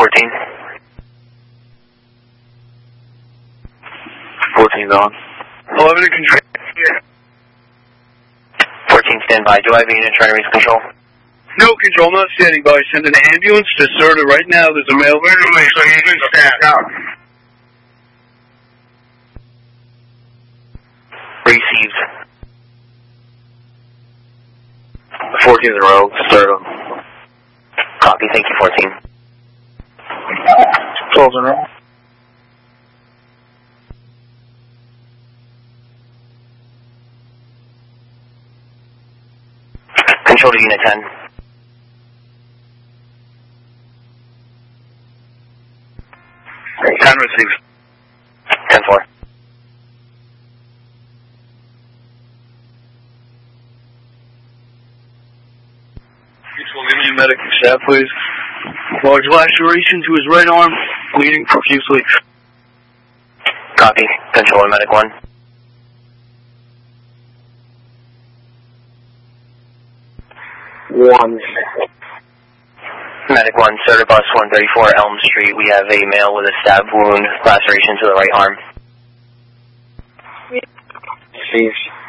14. 14's on. 11 in control. 14 standby. Do I have a unit trying to reach control? No control, not standing by. Send an ambulance to Serta right now. There's a male. Wait, so he's been stabbed out. Received. 14's in row. Serta. Copy. Thank you, 14. 12's in row. Control to unit 10. 10 receives. 10-4. Mutual, give me a medic stab, please. Large laceration to his right arm, bleeding profusely. Copy. Control to medic 1. Medic 1, Serta bus 134 Elm Street. We have a male with a stab wound, laceration to the right arm. Received.